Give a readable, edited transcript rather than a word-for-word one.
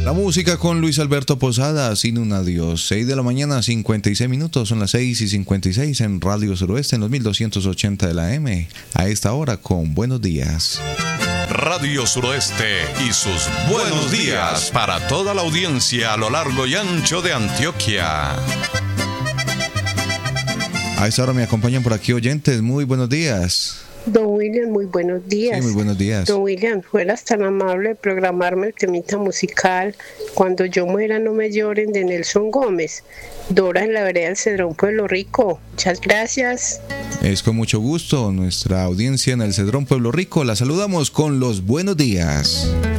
La música con Luis Alberto Posada, sin un adiós. 6 de la mañana, 56 minutos. Son las 6:56 en Radio Suroeste, en los 1280 de la M. A esta hora con Buenos Días. Radio Suroeste y sus buenos días para toda la audiencia a lo largo y ancho de Antioquia. A esta hora me acompañan por aquí oyentes. Muy buenos días. Don William, muy buenos días. Sí, muy buenos días. Don William, fueras tan amable de programarme el temita musical Cuando yo muera no me lloren de Nelson Gómez. Dora en la vereda del Cedrón, Pueblo Rico. Muchas gracias. Es con mucho gusto nuestra audiencia en el Cedrón, Pueblo Rico. La saludamos con los buenos días.